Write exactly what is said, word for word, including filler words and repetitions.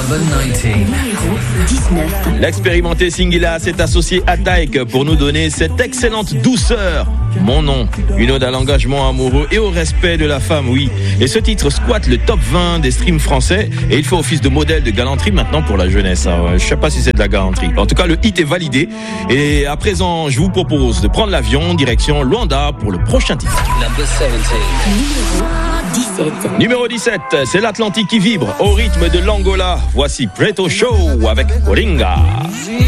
dix-neuf. L'expérimenté Singila s'est associé à Taïk pour nous donner cette excellente douceur. Mon nom, une ode à l'engagement amoureux et au respect de la femme, oui. Et ce titre squatte le top vingt des streams français et il fait office de modèle de galanterie maintenant pour la jeunesse. Je sais pas si c'est de la galanterie. En tout cas, le hit est validé. Et à présent, je vous propose de prendre l'avion direction Luanda pour le prochain titre. dix-sept. Numéro dix-sept, c'est l'Atlantique qui vibre au rythme de l'Angola. Voici Preto Show avec Coringa.